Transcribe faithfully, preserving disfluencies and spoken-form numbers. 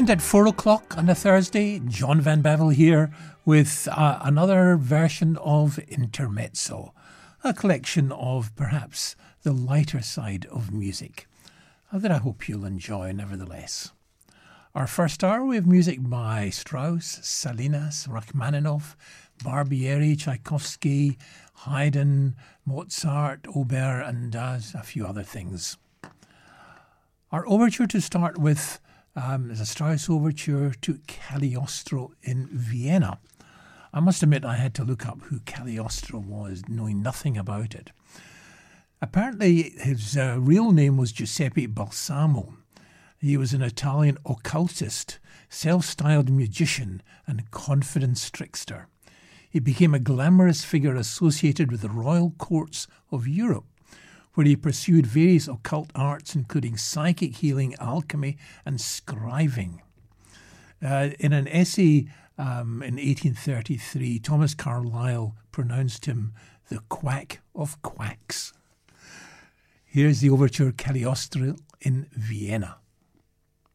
And at four o'clock on a Thursday, John Van Bavel here with uh, another version of Intermezzo, a collection of perhaps the lighter side of music uh, that I hope you'll enjoy nevertheless. Our first hour, we have music by Strauss, Salinas, Rachmaninoff, Barbieri, Tchaikovsky, Haydn, Mozart, Auber, and uh, a few other things. Our overture to start with um, is a Strauss overture to Cagliostro in Vienna. I must admit I had to look up who Cagliostro was, knowing nothing about it. Apparently his uh, real name was Giuseppe Balsamo. He was an Italian occultist, self-styled musician and confidence trickster. He became a glamorous figure associated with the royal courts of Europe, where he pursued various occult arts, including psychic healing, alchemy, and scriving. Uh, in an essay um, in eighteen thirty-three, Thomas Carlyle pronounced him the quack of quacks. Here's the overture Cagliostro in Vienna.